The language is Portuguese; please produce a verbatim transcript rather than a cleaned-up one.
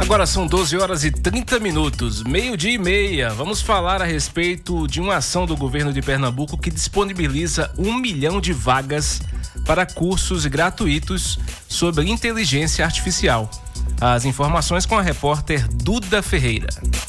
Agora são doze horas e trinta minutos, meio-dia e meia. Vamos falar a respeito de uma ação do governo de Pernambuco que disponibiliza um milhão de vagas para cursos gratuitos sobre inteligência artificial. As informações com a repórter Duda Ferreira.